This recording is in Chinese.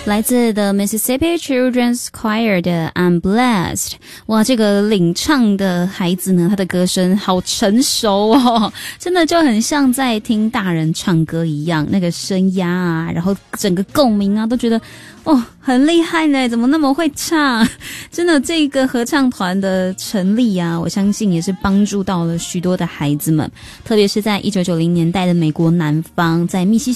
来自 The Mississippi Children's Choir 的 I'm Blessed。 哇，这个领唱的孩子呢，他的歌声好成熟哦，真的就很像在听大人唱歌一样，那个声压啊，然后整个共鸣啊，都觉得哦，很厉害呢，怎么那么会唱？真的，这个合唱团的成立啊，我相信也是帮助到了许多的孩子们，特别是在1990年代的美国南方，在密西